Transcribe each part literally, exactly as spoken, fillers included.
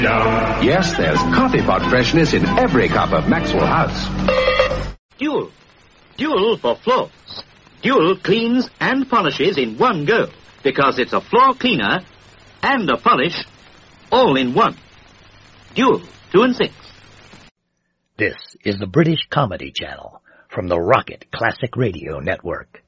Yes, there's coffee pot freshness in every cup of Maxwell House. Dual. Dual for floors. Dual cleans and polishes in one go, because it's a floor cleaner and a polish all in one. Dual, two and six. This is the British Comedy Channel from the Rocket Classic Radio Network.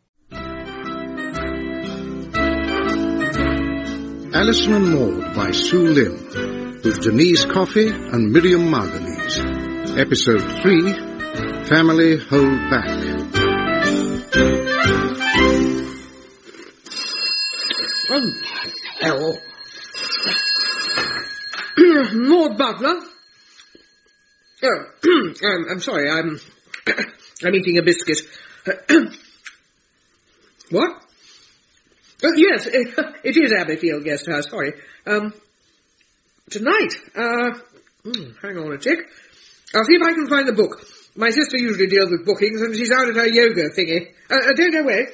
Alison and Maud by Sue Lynn, with Denise Coffey and Miriam Margolyes. Episode three, Family Hold Back. Oh, hell. Maud Butler? Oh, um, I'm sorry, I'm... I'm eating a biscuit. What? Uh, yes, it, it is Abbeyfield Guest House, sorry. Um, tonight, uh, mm, hang on a tick. I'll see if I can find the book. My sister usually deals with bookings, and she's out at her yoga thingy. Uh, uh, don't go away.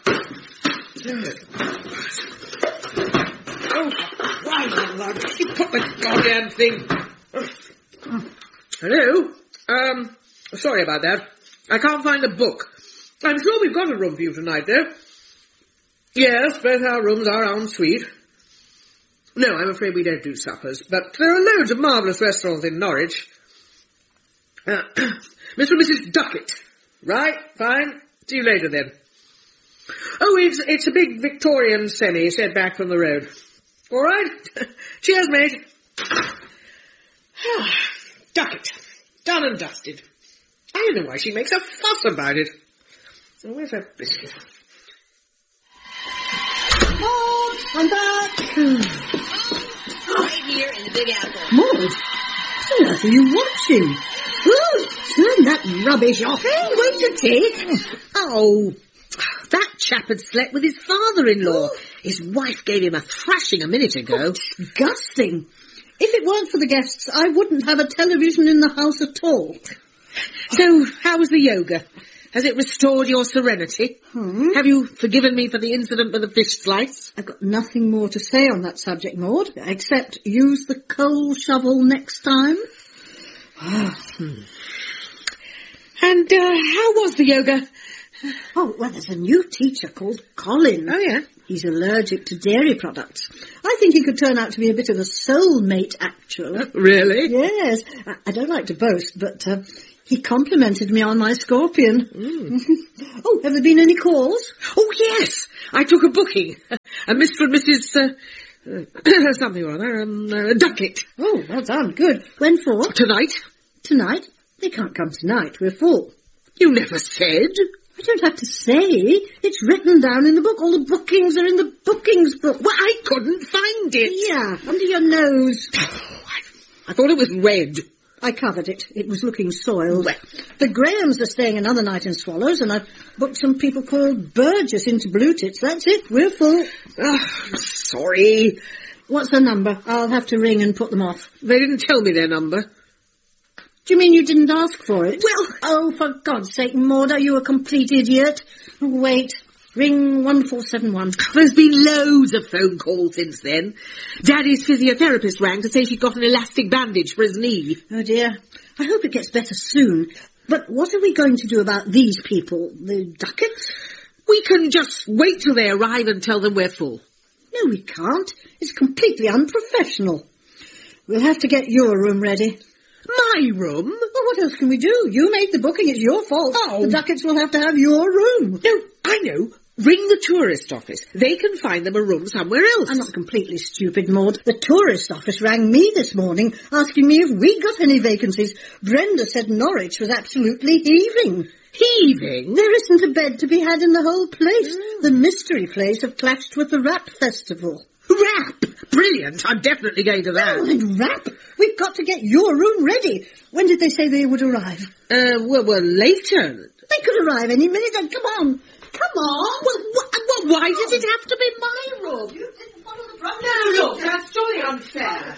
Oh, why not? She put the goddamn thing. Hello? Um, sorry about that. I can't find the book. I'm sure we've got a room for you tonight, though. Yes, both our rooms are en suite. No, I'm afraid we don't do suppers, but there are loads of marvellous restaurants in Norwich. Uh, Mister and Missus Duckett. Right, fine. See you later, then. Oh, it's it's a big Victorian semi set back from the road. All right. Cheers, mate. Duckett. Done and dusted. I don't know why she makes a fuss about it. So where's her biscuit? Maud, I'm back. Right here in the Big Apple. Maud, what on earth are you watching? Oh, turn that rubbish off. Hey, wait a tick. Oh, that chap had slept with his father-in-law. His wife gave him a thrashing a minute ago. Oh, disgusting. If it weren't for the guests, I wouldn't have a television in the house at all. So, how was the yoga? Has it restored your serenity? Hmm? Have you forgiven me for the incident with the fish slice? I've got nothing more to say on that subject, Maud, except use the coal shovel next time. hmm. And uh, how was the yoga? Oh, well, there's a new teacher called Colin. Oh, yeah? He's allergic to dairy products. I think he could turn out to be a bit of a soulmate, actually. Really? Yes. I, I don't like to boast, but uh, he complimented me on my scorpion. Mm. Oh, have there been any calls? Oh, yes. I took a booking. A Mister and Missus Uh, uh, something or other, um, uh, Duckett. Oh, well done. Good. When for? Tonight. Tonight? They can't come tonight. We're full. You never said. I don't have to say. It's written down in the book. All the bookings are in the bookings book. Well, I couldn't find it. Yeah, under your nose. Oh, I, I thought it was red. I covered it. It was looking soiled. Well. The Grahams are staying another night in Swallows, and I've booked some people called Burgess into Blue Tits. That's it. We're full. Oh, sorry. What's the number? I'll have to ring and put them off. They didn't tell me their number. Do you mean you didn't ask for it? Well... Oh, for God's sake, Maud, are you a complete idiot? Wait. Ring one four seven one. There's been loads of phone calls since then. Daddy's physiotherapist rang to say she'd got an elastic bandage for his knee. Oh, dear. I hope it gets better soon. But what are we going to do about these people, the Ducketts? We can just wait till they arrive and tell them we're full. No, we can't. It's completely unprofessional. We'll have to get your room ready. My room? Well, what else can we do? You made the booking. It's your fault. Oh. The Ducketts will have to have your room. No, I know. Ring the tourist office. They can find them a room somewhere else. I'm not completely stupid, Maud. The tourist office rang me this morning asking me if we got any vacancies. Brenda said Norwich was absolutely heaving. Heaving? There isn't a bed to be had in the whole place. Mm. The Mystery Place have clashed with the Rap Festival. Rap! Brilliant. I'm definitely going to that. Oh, and rap! We've got to get your room ready. When did they say they would arrive? Uh, well, well, later. They could arrive any minute. Then come on. Come on. Well, wh- well why does it have to be my room? You didn't follow the program. No, look, that's totally unfair.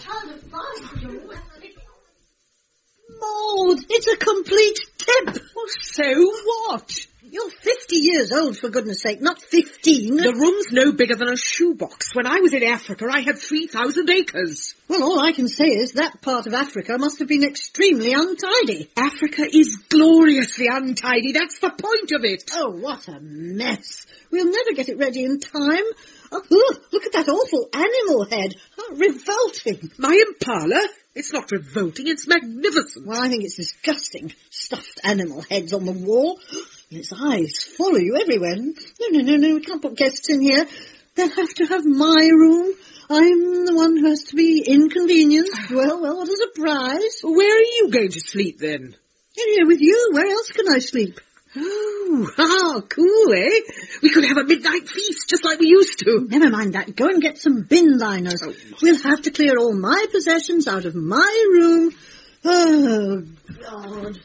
Maud, it's a complete tip. Well, so what? You're fifty years old, for goodness sake, not fifteen. The room's no bigger than a shoebox. When I was in Africa, I had three thousand acres. Well, all I can say is that part of Africa must have been extremely untidy. Africa is gloriously untidy. That's the point of it. Oh, what a mess. We'll never get it ready in time. Oh, look, look at that awful animal head. How revolting. My impala? It's not revolting, it's magnificent. Well, I think it's disgusting. Stuffed animal heads on the wall. Its eyes follow you everywhere. No, no, no, no, we can't put guests in here. They'll have to have my room. I'm the one who has to be inconvenienced. Well, well, what a surprise. Where are you going to sleep, then? In here with you. Where else can I sleep? Oh, ah, cool, eh? We could have a midnight feast, just like we used to. Never mind that. Go and get some bin liners. Oh, we'll have to clear all my possessions out of my room. Oh, God.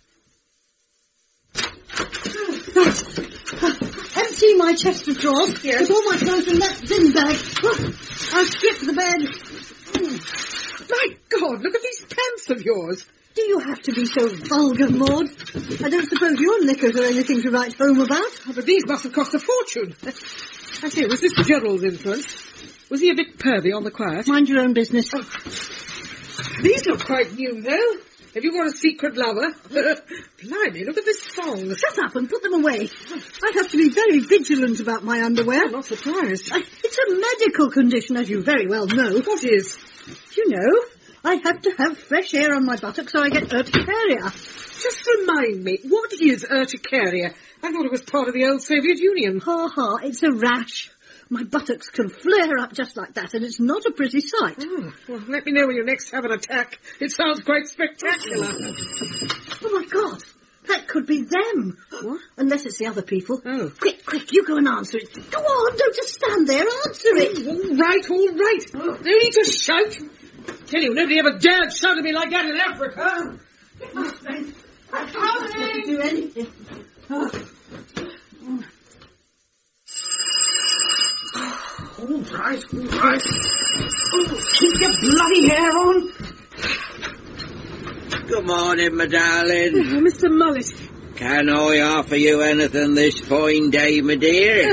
Empty my chest of drawers. Yes. Put all my clothes in that bin bag. I'll strip the bed. My God, look at these pants of yours. Do you have to be so vulgar, Maud? I don't suppose your knickers are anything to write home about. Oh, but these must have cost a fortune. I say, was this Gerald's influence? Was he a bit pervy on the quiet? Mind your own business. Oh. These look quite new, though. Have you got a secret lover? Blimey, look at this thong. Shut up and put them away. I have to be very vigilant about my underwear. I'm not surprised. I, it's a medical condition, as you very well know. What is? You know, I have to have fresh air on my buttocks so I get urticaria. Just remind me, what is urticaria? I thought it was part of the old Soviet Union. Ha ha, it's a rash. My buttocks can flare up just like that, and it's not a pretty sight. Oh, well, let me know when you next have an attack. It sounds quite spectacular. Oh, my God. That could be them. What? Unless it's the other people. Oh. Quick, quick, you go and answer it. Go on, don't just stand there. Answer it. All right, all right. No need to shout. Tell you, nobody ever dared shout at me like that in Africa. I can't do anything. Oh. All right, all right. Oh, keep your bloody hair on. Good morning, my darling. Oh, Mister Mullet. Can I offer you anything this fine day, my dear? Uh,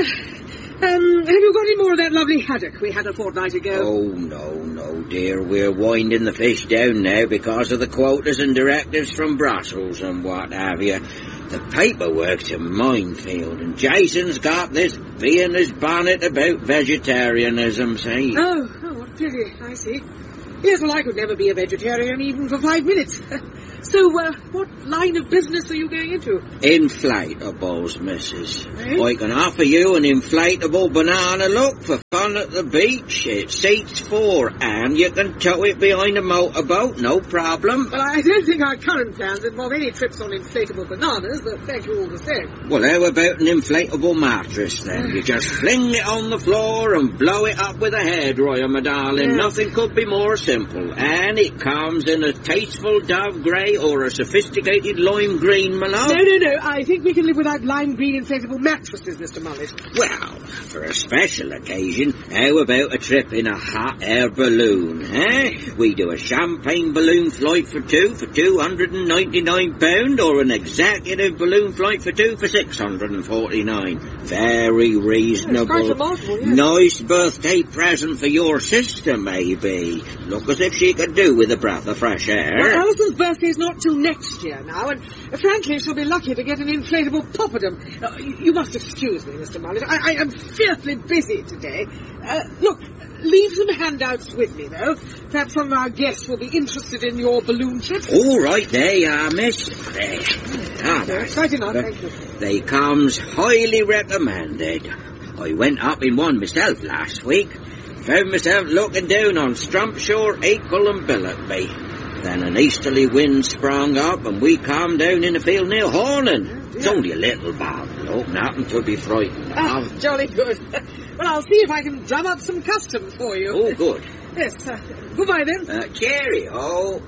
um, have you got any more of that lovely haddock we had a fortnight ago? Oh, no, no, dear. We're winding the fish down now because of the quotas and directives from Brussels and what have you. The paperwork's a minefield, and Jason's got this bee in his bonnet about vegetarianism, see? Oh, oh, what pity. I see. Yes, well, I could never be a vegetarian even for five minutes. So, uh, what line of business are you going into? Inflatables, missus. Eh? I can offer you an inflatable banana look for fun at the beach. It seats four, and you can tow it behind a motorboat, no problem. Well, I don't think our current plans involve any trips on inflatable bananas, but thank you all the same. Well, how about an inflatable mattress, then? You just fling it on the floor and blow it up with a hairdryer, my darling. Yeah. Nothing could be more simple. And it comes in a tasteful dove grey or a sophisticated lime green, my love. No, no, no. I think we can live without lime green inflatable mattresses, Mister Mullet. Well, for a special occasion, how about a trip in a hot air balloon, eh? We do a champagne balloon flight for two for two hundred ninety-nine pounds, or an executive balloon flight for two for six hundred forty-nine. Very reasonable. Quite remarkable, yes. Nice birthday present for your sister, maybe. Look as if she could do with a breath of fresh air. Well, Alison's birthday's not till next year now, and uh, frankly, she'll be lucky to get an inflatable popperdom. Uh, you, you must excuse me, Mister Mullet. I, I am fearfully busy today. Uh, look, leave some handouts with me, though. Perhaps some of our guests will be interested in your balloon trip. All right, there you are, miss. There. Ah, Yes, right enough, thank you. They comes highly recommended. I went up in one myself last week. Found myself looking down on Strumpshire, Acle and Billetby. Then an easterly wind sprung up and we calmed down in a field near Hornan. It's only a little bad, look, nothing to be frightened Ah, of. jolly good. Well, I'll see if I can drum up some customs for you. Oh, good. Yes, uh, goodbye then. Uh, cheerio. Oh,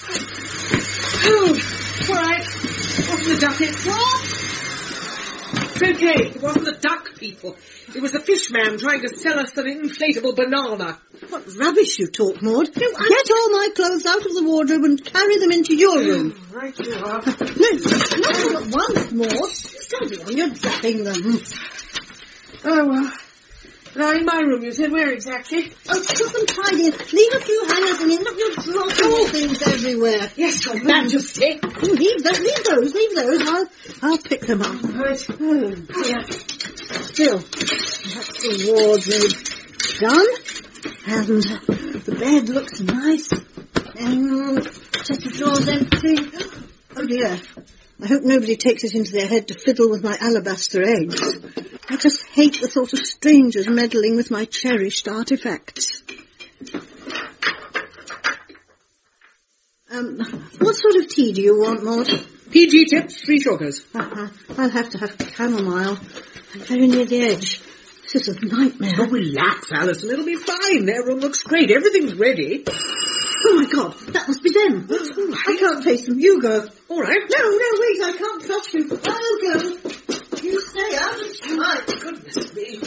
all right. Off the ducket. What? croquet. It wasn't the duck people. It was the fish man trying to sell us an inflatable banana. What rubbish you talk, Maud. Get all my clothes out of the wardrobe and carry them into your room. Right you are. No, not all at once, Maud. Steady on, you're dropping them. Oh, well. Now, in my room, you said. Where exactly? Oh, put them tidy. Leave a few hangers in. Look, you're dropping oh. things everywhere. Yes, Your Majesty. Oh, leave, those, leave those, leave those. I'll, I'll pick them up. Right. Oh, dear. Still, that's the wardrobe done. And the bed looks nice. And chest of drawers empty. Oh, dear. I hope nobody takes it into their head to fiddle with my alabaster eggs. I just hate the thought of strangers meddling with my cherished artefacts. Um, what sort of tea do you want, Maud? P G tips, three sugars. Uh-huh. I'll have to have chamomile. I'm very near the edge. This is a nightmare. Oh, relax, Alison. It'll be fine. Their room looks great. Everything's ready. Oh, my God. That must be them. Right. I can't face them. You go. All right. No, no, wait. I can't trust you. I'll go. You stay out of sight. Goodness me.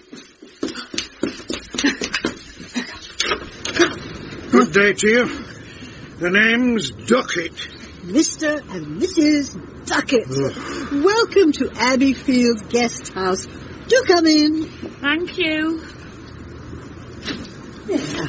Good day to you. The name's Duckett. Mister and Missus Duckett. Ugh. Welcome to Abbeyfield Guest House. Do come in. Thank you. Yeah.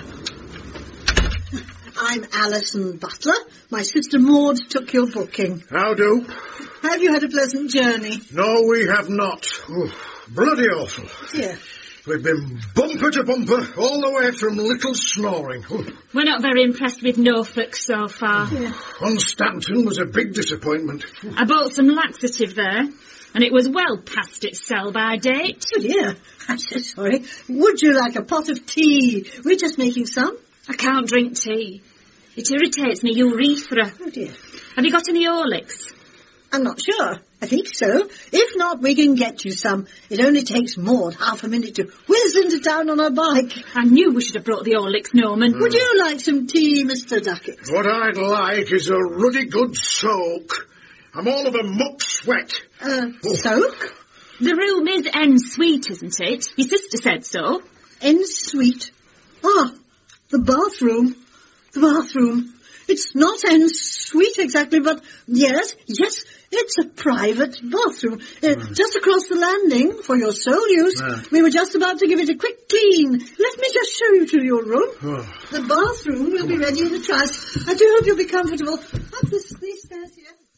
I'm Alison Butler. My sister Maud took your booking. How do? Have you had a pleasant journey? No, we have not. Oh, bloody awful. Yeah. We've been bumper to bumper all the way from Little Snoring. Oh. We're not very impressed with Norfolk so far. Yeah. Constanton was a big disappointment. I bought some laxative there, and it was well past its sell-by date. Oh, dear. I'm so sorry. Would you like a pot of tea? We're just making some. I can't drink tea. It irritates me urethra. Oh, dear. Have you got any Horlicks? I'm not sure. I think so. If not, we can get you some. It only takes Maud half a minute to whiz into town on her bike. I knew we should have brought the Horlicks, Norman. Mm. Would you like some tea, Mister Duckett? What I'd like is a ruddy good soak. I'm all of a muck sweat. Uh, oh. Soak? The room is en suite, isn't it? Your sister said so. En suite? Ah, the bathroom. The bathroom. It's not en suite exactly, but yes, yes, it's a private bathroom. Uh, mm. Just across the landing for your sole use. Mm. We were just about to give it a quick clean. Let me just show you to your room. Oh. The bathroom will be ready in a trice. I do hope you'll be comfortable. Up this, these stairs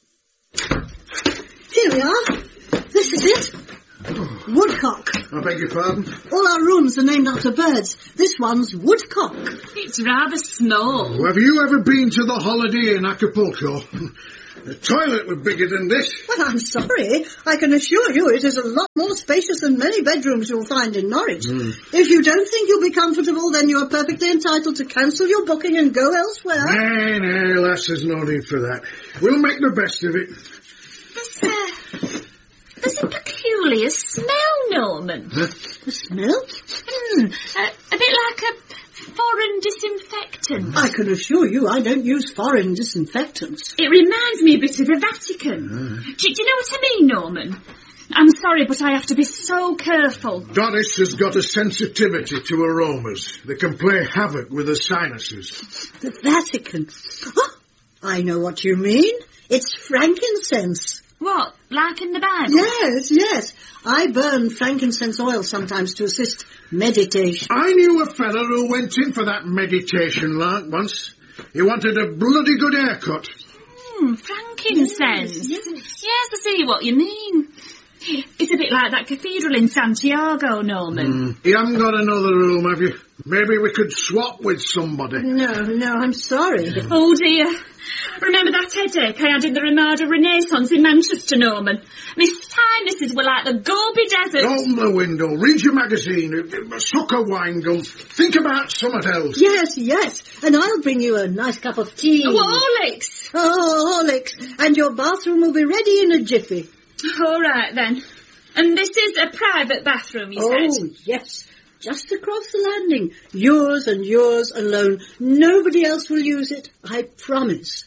here. Here we are. This is it. Woodcock. I beg your pardon? All our rooms are named after birds. This one's Woodcock. It's rather small. Oh, have you ever been to the Holiday in Acapulco? The toilet was bigger than this. Well, I'm sorry. I can assure you it is a lot more spacious than many bedrooms you'll find in Norwich. Mm. If you don't think you'll be comfortable, then you are perfectly entitled to cancel your booking and go elsewhere. Nay, nay, lass, there's no need for that. We'll make the best of it. There's, uh, there's a peculiar smell, Norman. Huh? A smell? Hmm, a, a bit like a foreign disinfectant. I can assure you I don't use foreign disinfectants. It reminds me a bit of the Vatican. Mm. Do, do you know what I mean, Norman? I'm sorry, but I have to be so careful. Doris has got a sensitivity to aromas. They can play havoc with her sinuses. The Vatican? Oh, I know what you mean. It's frankincense. What, like in the Bible? Yes, yes. I burn frankincense oil sometimes to assist meditation. I knew a fella who went in for that meditation lark once. He wanted a bloody good haircut. Hmm, frankincense. Yes, yes. yes, I see what you mean. It's a bit like that cathedral in Santiago, Norman. Mm. You haven't got another room, have you? Maybe we could swap with somebody. No, no, I'm sorry. Oh, dear. Remember that headache I had in the Ramada Renaissance in Manchester, Norman? My sinuses were like the Gobi Desert. Open the window, read your magazine, suck a wine gum, think about something else. Yes, yes, and I'll bring you a nice cup of tea. Oh, Horlicks. Oh, Horlicks, and your bathroom will be ready in a jiffy. All right, then. And this is a private bathroom, you oh, said? Oh, yes. Just across the landing. Yours and yours alone. Nobody else will use it. I promise.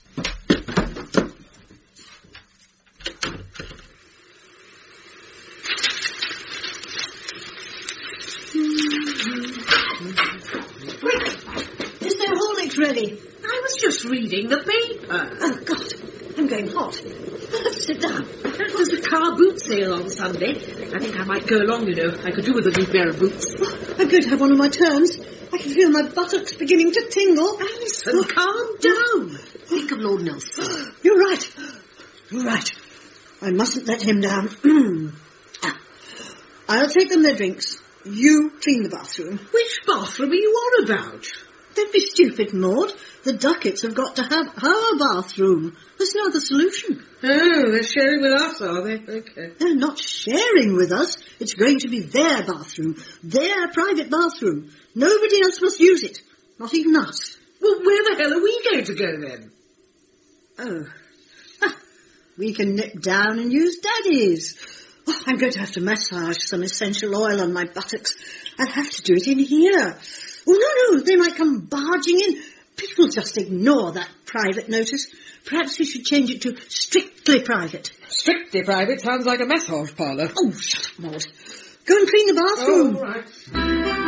ready? I was just reading the paper. Oh, God, I'm going hot. I'll have to sit down. There's a car boot sale on Sunday. I think I might go along, you know. I could do with a new pair of boots. Oh, I'm going to have one of my turns. I can feel my buttocks beginning to tingle. Alison, oh, calm down. Think of Lord Nelson. You're right. You're right. I mustn't let him down. ah. I'll take them their drinks. You clean the bathroom. Which bathroom are you on about? Don't be stupid, Maud. The Duckets have got to have our bathroom. There's no other solution. Oh, they're sharing with us, are they? Okay. They're not sharing with us. It's going to be their bathroom. Their private bathroom. Nobody else must use it. Not even us. Well, where the hell are we going to go then? Oh. Ah, we can nip down and use Daddy's. Oh, I'm going to have to massage some essential oil on my buttocks. I'll have to do it in here. Oh, no, no, they might come barging in. People just ignore that private notice. Perhaps we should change it to strictly private. Strictly private sounds like a massage parlour. Oh, shut up, Maud. Go and clean the bathroom. Oh, all right.